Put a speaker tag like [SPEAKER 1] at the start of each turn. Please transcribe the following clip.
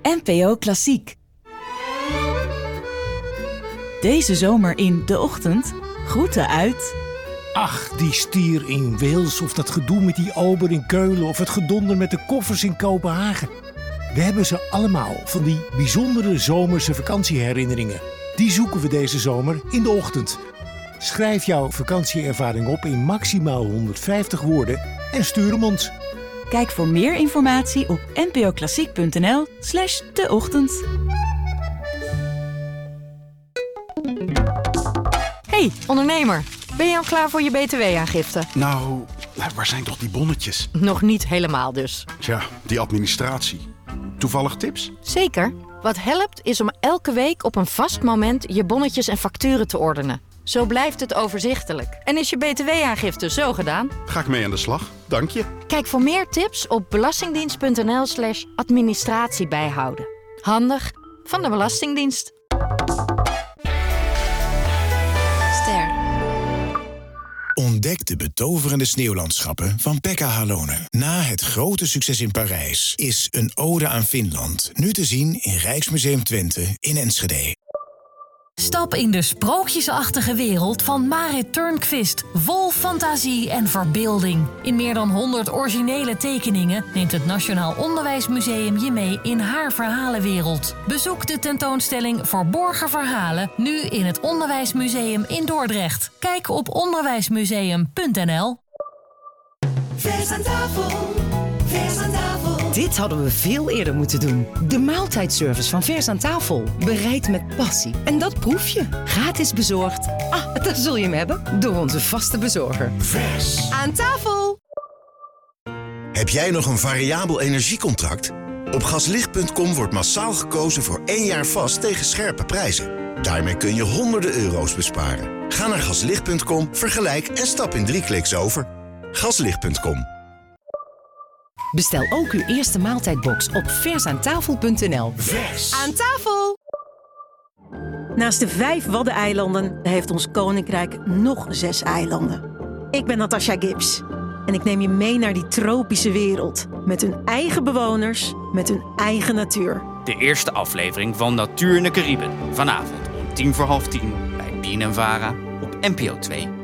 [SPEAKER 1] NPO Klassiek. Deze zomer in De Ochtend, groeten uit...
[SPEAKER 2] Ach, die stier in Wales of dat gedoe met die ober in Keulen of het gedonder met de koffers in Kopenhagen. We hebben ze allemaal, van die bijzondere zomerse vakantieherinneringen. Die zoeken we deze zomer in De Ochtend. Schrijf jouw vakantieervaring op in maximaal 150 woorden en stuur hem ons.
[SPEAKER 1] Kijk voor meer informatie op npoklassiek.nl/deochtend.
[SPEAKER 3] Hey, ondernemer. Ben je al klaar voor je btw-aangifte?
[SPEAKER 4] Nou, waar zijn toch die bonnetjes?
[SPEAKER 3] Nog niet helemaal dus.
[SPEAKER 4] Tja, die administratie. Toevallig tips?
[SPEAKER 3] Zeker. Wat helpt is om elke week op een vast moment je bonnetjes en facturen te ordenen. Zo blijft het overzichtelijk. En is je btw-aangifte zo gedaan?
[SPEAKER 4] Ga ik mee aan de slag, dank je.
[SPEAKER 3] Kijk voor meer tips op belastingdienst.nl/administratie bijhouden. Handig van de Belastingdienst.
[SPEAKER 5] Ster. Ontdek de betoverende sneeuwlandschappen van Pekka Halonen. Na het grote succes in Parijs is Een ode aan Finland nu te zien in Rijksmuseum Twente in Enschede.
[SPEAKER 6] Stap in de sprookjesachtige wereld van Marit Turnquist. Vol fantasie en verbeelding. In meer dan 100 originele tekeningen neemt het Nationaal Onderwijsmuseum je mee in haar verhalenwereld. Bezoek de tentoonstelling Verborgen Verhalen nu in het Onderwijsmuseum in Dordrecht. Kijk op onderwijsmuseum.nl.
[SPEAKER 7] Vers aan tafel, vers aan tafel.
[SPEAKER 8] Dit hadden we veel eerder moeten doen. De maaltijdservice van Vers aan tafel. Bereid met passie. En dat proef je. Gratis bezorgd. Daar zul je hem hebben. Door onze vaste bezorger.
[SPEAKER 5] Vers
[SPEAKER 8] aan tafel.
[SPEAKER 5] Heb jij nog een variabel energiecontract? Op gaslicht.com wordt massaal gekozen voor 1 jaar vast tegen scherpe prijzen. Daarmee kun je honderden euro's besparen. Ga naar gaslicht.com, vergelijk en stap in 3 kliks over. Gaslicht.com.
[SPEAKER 8] Bestel ook uw eerste maaltijdbox op versaantafel.nl.
[SPEAKER 5] Vers
[SPEAKER 8] aan tafel!
[SPEAKER 9] Naast de 5 Waddeneilanden heeft ons koninkrijk nog 6 eilanden. Ik ben Natasha Gibbs en ik neem je mee naar die tropische wereld. Met hun eigen bewoners, met hun eigen natuur.
[SPEAKER 10] De eerste aflevering van Natuur in de Cariben. Vanavond om 10:50 bij BNNVARA op NPO 2.